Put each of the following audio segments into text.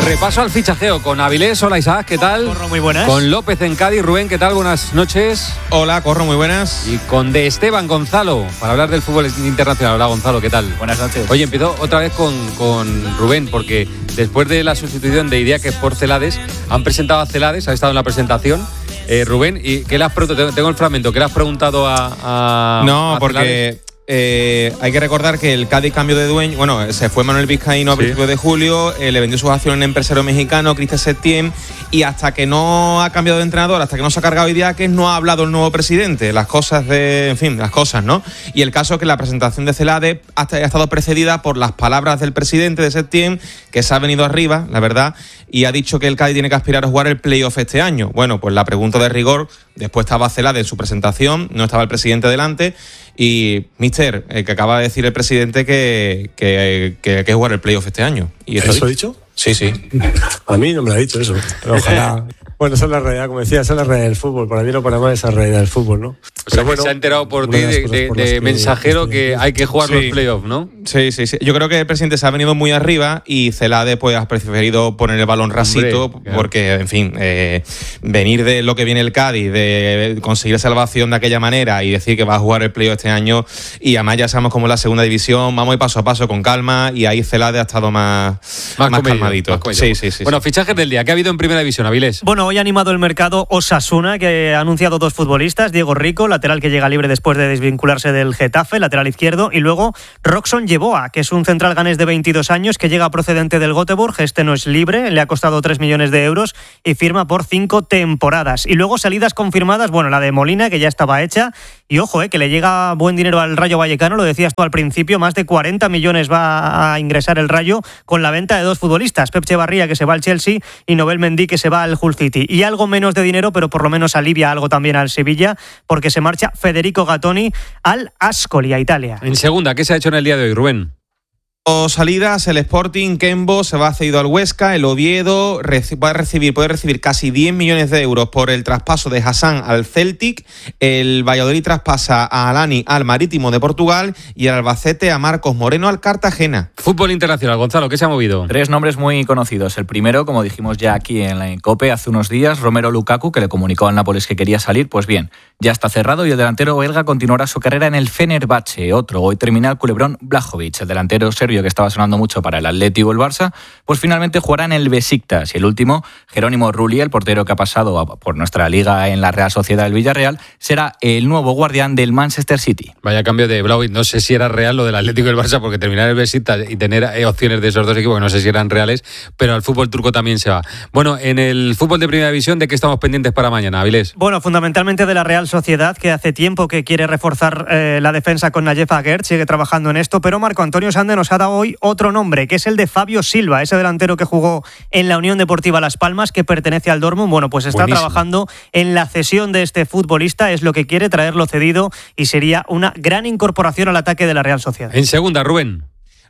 Repaso al fichajeo con Avilés. Hola Isaac, ¿qué tal? Corro, muy buenas. Con López en Cádiz. Rubén, ¿qué tal? Buenas noches. Hola, Corro, muy buenas. Y con De Esteban Gonzalo, para hablar del fútbol internacional. Hola Gonzalo, ¿qué tal? Buenas noches. Oye, empiezo otra vez con Rubén, porque después de la sustitución de Idiáquez por Celades, han presentado a Celades, ha estado en la presentación. Rubén, ¿y qué le has preguntado? Tengo el fragmento, ¿qué le has preguntado No, a porque Celades? Hay que recordar que el Cádiz cambió de dueño. Bueno, se fue Manuel Vizcaíno a principios de julio, le vendió sus acciones a un empresario mexicano, Cristian Septién, y hasta que no ha cambiado de entrenador, hasta que no se ha cargado Idiáquez, no ha hablado el nuevo presidente. Las cosas, ¿no? Y el caso es que la presentación de Celades ha estado precedida por las palabras del presidente de Septién, que se ha venido arriba, la verdad, y ha dicho que el Cádiz tiene que aspirar a jugar el playoff este año. Bueno, pues la pregunta de rigor, después estaba Celades en su presentación, no estaba el presidente delante, y mister, que acaba de decir el presidente que hay que jugar el playoff este año. ¿Y ¿Eso ha dicho? Sí. A mí no me lo ha dicho eso, pero ojalá. Bueno, esa es la realidad, como decía, esa es la realidad del fútbol. Para mí no para más esa realidad del fútbol, ¿no? O sea, que se ha enterado por ti de mensajero que hay que jugar los playoffs, ¿no? Sí. Yo creo que el presidente se ha venido muy arriba y Celades pues ha preferido poner el balón rasito. Hombre, claro. Porque, en fin, venir de lo que viene el Cádiz, de conseguir salvación de aquella manera y decir que va a jugar el playoff este año, y además ya sabemos cómo es la segunda división, vamos a ir paso a paso con calma, y ahí Celades ha estado más calmadito. Sí. Bueno, fichajes del día, ¿qué ha habido en Primera División, Avilés? Bueno, hoy ha animado el mercado Osasuna, que ha anunciado 2 futbolistas: Diego Rico, lateral que llega libre después de desvincularse del Getafe, lateral izquierdo, y luego Roxon Yeboah, que es un central ganés de 22 años que llega procedente del Göteborg. Este no es libre, le ha costado 3 millones de euros y firma por 5 temporadas. Y luego salidas confirmadas, bueno, la de Molina, que ya estaba hecha, y ojo, que le llega buen dinero al Rayo Vallecano, lo decías tú al principio, más de 40 millones va a ingresar el Rayo con la venta de 2 futbolistas: Pep Echevarría, que se va al Chelsea, y Nobel Mendy, que se va al Hull City. Y algo menos de dinero, pero por lo menos alivia algo también al Sevilla, porque se marcha Federico Gattoni al Ascoli, a Italia. En segunda, ¿qué se ha hecho en el día de hoy, Rubén? Salidas, el Sporting, Kembo se va cedido al Huesca, el Oviedo puede recibir casi 10 millones de euros por el traspaso de Hassan al Celtic, el Valladolid traspasa a Alani al Marítimo de Portugal y el Albacete a Marcos Moreno al Cartagena. Fútbol internacional, Gonzalo, ¿qué se ha movido? 3 nombres muy conocidos. El primero, como dijimos ya aquí en la COPE hace unos días, Romelu Lukaku, que le comunicó al Nápoles que quería salir. Pues bien, ya está cerrado y el delantero belga continuará su carrera en el Fenerbahce. Otro, hoy termina el culebrón Blajovic, el delantero serbio que estaba sonando mucho para el Atleti o el Barça, pues finalmente jugará en el Besiktas. Y el último, Jerónimo Rulli, el portero que ha pasado por nuestra liga en la Real Sociedad del Villarreal, será el nuevo guardián del Manchester City. Vaya cambio de Blajovic. No sé si era real lo del Atlético y el Barça, porque terminar el Besiktas y tener opciones de esos dos equipos, que no sé si eran reales, pero al fútbol turco también se va. Bueno, en el fútbol de Primera División, ¿de qué estamos pendientes para mañana, Avilés? Bueno, fundamentalmente de la Real Sociedad, que hace tiempo que quiere reforzar la defensa con Nayef Aguerd, sigue trabajando en esto, pero Marco Antonio Sande nos ha dado hoy otro nombre, que es el de Fabio Silva, ese delantero que jugó en la Unión Deportiva Las Palmas, que pertenece al Dortmund. Bueno, pues está trabajando en la cesión de este futbolista, es lo que quiere, traerlo cedido, y sería una gran incorporación al ataque de la Real Sociedad. En segunda, Rubén.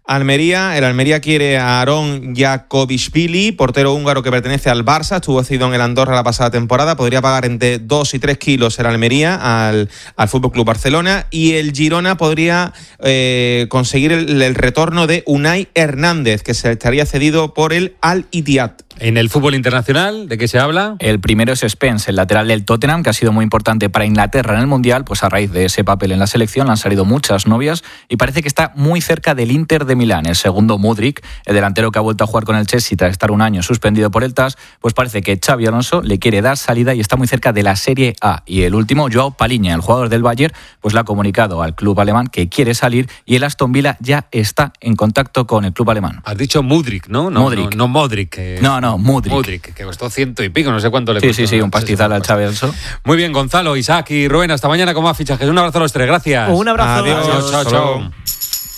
El Almería quiere a Aron Jakovishvili, portero húngaro que pertenece al Barça, estuvo cedido en el Andorra la pasada temporada, podría pagar entre 2 y 3 kilos el Almería al FC Barcelona, y el Girona podría conseguir el retorno de Unai Hernández, que se estaría cedido por el Al-Ittihad. En el fútbol internacional, ¿de qué se habla? El primero es Spence, el lateral del Tottenham, que ha sido muy importante para Inglaterra en el Mundial, pues a raíz de ese papel en la selección le han salido muchas novias y parece que está muy cerca del Inter de Milán. El segundo, Mudryk, el delantero que ha vuelto a jugar con el Chelsea tras estar un año suspendido por el TAS, pues parece que Xabi Alonso le quiere dar salida y está muy cerca de la Serie A. Y el último, Joao Paliña, el jugador del Bayern, pues le ha comunicado al club alemán que quiere salir y el Aston Villa ya está en contacto con el club alemán. Has dicho Mudryk, ¿no? Mudryk. No Modric. No, Mudryk. Mudryk, que costó 100 y pico, no sé cuánto le costó. Sí, un pastizal al Xabi Alonso. Muy bien, Gonzalo, Isaac y Rubén, hasta mañana con más fichajes. Un abrazo a los tres, gracias. Un abrazo. Adiós. Chao.